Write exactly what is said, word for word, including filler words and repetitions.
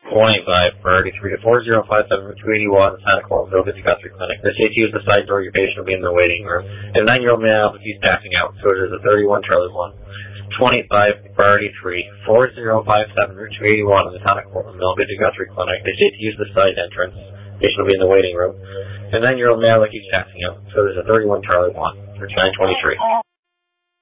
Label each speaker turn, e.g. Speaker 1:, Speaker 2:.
Speaker 1: twenty-five priority three to four zero five seven for two eighty-one, Santa Clara, Village Guthrie Clinic. The safety use the side door, your patient will be in the waiting room. And a nine-year-old male, if he's passing out, so it is a thirty-one Charlie one. twenty-five priority three, four zero five seven for two eighty-one, Santa Clara, Village Guthrie Clinic. The safety use the side entrance, patient will be in the waiting room. And a nine-year-old male, if he's passing out, so there's a thirty-one Charlie one for nine twenty-three.